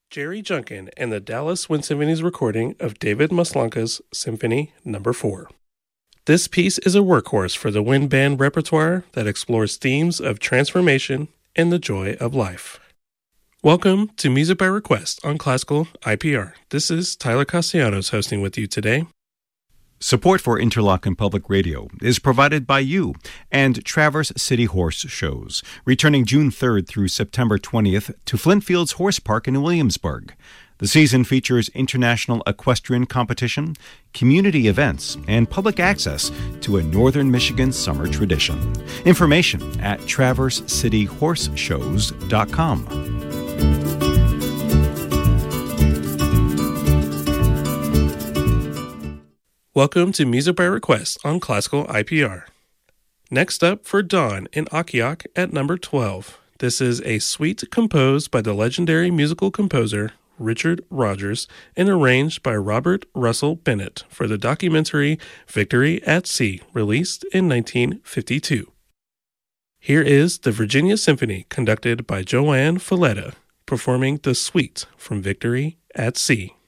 Jerry Junkin and the Dallas Wind Symphony's recording of David Maslanka's Symphony No. 4. This piece is a workhorse for the wind band repertoire that explores themes of transformation and the joy of life. Welcome to Music by Request on Classical IPR. This is Tyler Castellanos hosting with you today. Support for Interlochen Public Radio is provided by you and Traverse City Horse Shows, returning June 3rd through September 20th to Flintfields Horse Park in Williamsburg. The season features international equestrian competition, community events, and public access to a Northern Michigan summer tradition. Information at traversecityhorseshows.com. Welcome to Music by Request on Classical IPR. Next up for Dawn in Akiak at number 12. This is a suite composed by the legendary musical composer Richard Rodgers and arranged by Robert Russell Bennett for the documentary Victory at Sea, released in 1952. Here is the Virginia Symphony conducted by Joanne Falletta, performing the suite from Victory at Sea.